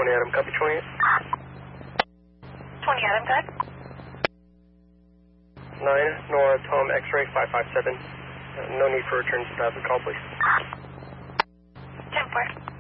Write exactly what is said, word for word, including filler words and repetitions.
twenty Adam, copy twenty. twenty Adam, good. nine, Nora, Tom, X-ray, five five seven. Uh, no need for return to the call, please. ten four.